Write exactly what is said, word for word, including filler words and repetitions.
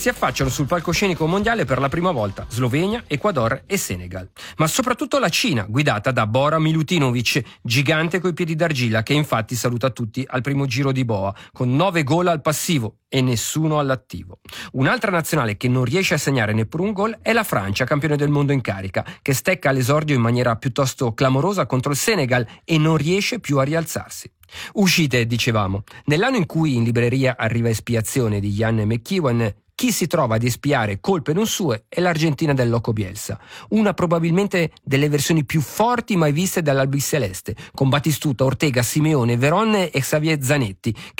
si affacciano sul palcoscenico mondiale per la prima volta Slovenia, Ecuador e Senegal. Ma soprattutto la Cina, guidata da Bora Milutinovic, gigante coi piedi d'argilla, che infatti saluta tutti al primo giro di boa, con nove gol al passivo e nessuno all'attivo. Un'altra nazionale che non riesce a segnare neppure un gol è la Francia, campione del mondo in carica, che stecca all'esordio in maniera piuttosto clamorosa contro il Senegal e non riesce più a rialzarsi. Uscite, dicevamo. Nell'anno in cui in libreria arriva Espiazione di Ian McEwan, chi si trova ad espiare colpe non sue è l'Argentina del Loco Bielsa, una probabilmente delle versioni più forti mai viste dall'Albiceleste, con Battistuta, Ortega, Simeone, Veron e Xavier Zanetti,